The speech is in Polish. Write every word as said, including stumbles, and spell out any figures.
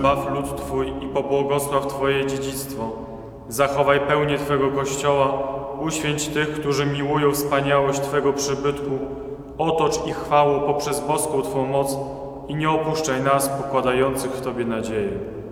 zbaw lud Twój i pobłogosław Twoje dziedzictwo. Zachowaj pełnię Twego Kościoła, uświęć tych, którzy miłują wspaniałość Twego przybytku, otocz ich chwałą poprzez boską Twą moc i nie opuszczaj nas, pokładających w Tobie nadzieję.